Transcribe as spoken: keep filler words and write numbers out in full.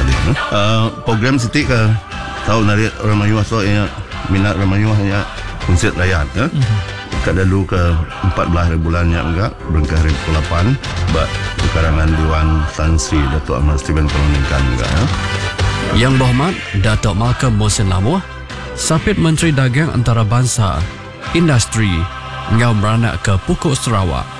uh, program Siti ke tahu narik orang Melayu so ya minat orang Melayu hanya konsert rakyat ya. Kat dulu ke empat belas bulan yang enggak berengkah hari ke lapan bak kekarangan Dewan Tan Sri Datuk Ahmad Stephen Peloningkan enggak ya. Yang Berhormat Datuk Malcolm Mohsin Lamuh, Sapit Menteri Dagang Antarabangsa, Industri, ngau beranak ke Pokok Sarawak.